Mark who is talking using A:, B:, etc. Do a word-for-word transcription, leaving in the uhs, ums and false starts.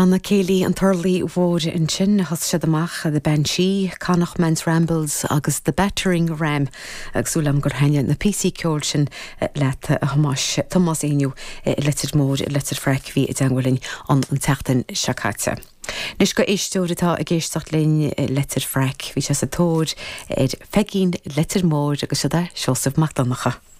A: Tána céalaí an turlaí bhór in sin has siad amach a the Banshee, Connacht Men's Rambles agus the Battering Ram agsúlam gur haine na P C ceol sin leat a hamas Thomas Ainu letir mór letir frec hí i dangwilin an an teachtain seacáte. Nis go éisteúratá a géisteach linn letir frec hí se sa tód ed fegin letir mór agus siad seosamh Macdonacha.